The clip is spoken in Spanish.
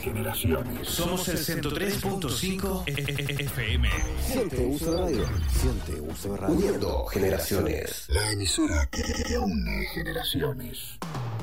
generaciones. Somos el 103.5 FM. Siente uso de radio. Siente uso de radio. Uniendo generaciones. La emisora que une generaciones.